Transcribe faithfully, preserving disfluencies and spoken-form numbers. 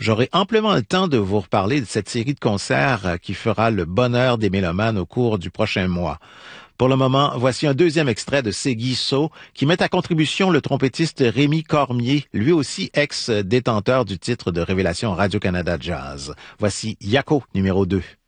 J'aurai amplement le temps de vous reparler de cette série de concerts qui fera le bonheur des mélomanes au cours du prochain mois. Pour le moment, voici un deuxième extrait de Ségui So qui met à contribution le trompettiste Rémi Cormier, lui aussi ex-détenteur du titre de Révélation Radio-Canada Jazz. Voici Yako numéro deux.